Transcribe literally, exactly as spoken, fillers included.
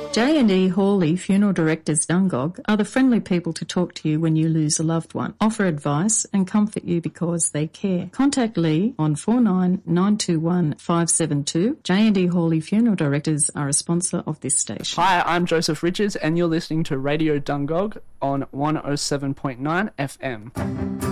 J and E Hawley Funeral Directors Dungog are the friendly people to talk to you when you lose a loved one, offer advice and comfort you because they care. Contact Lee on four nine nine two one five seven two. J and E Hawley Funeral Directors are a sponsor of this station. Hi, I'm Joseph Richards and you're listening to Radio Dungog on one oh seven point nine F M.